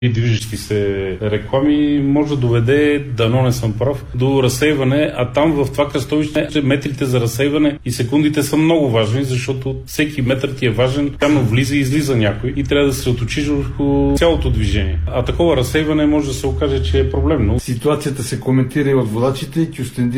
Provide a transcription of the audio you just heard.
и движещи се реклами може да доведе, дано не съм прав, до разсейване, а там в това кръстовище метрите за разсейване и секундите са много важни, защото всеки метър ти е важен, там влиза и излиза някой и трябва да се оточиш върху цялото движение. А такова разсейване може да се окаже, че е проблемно. Ситуацията се коментира и от водачите. Кюстендир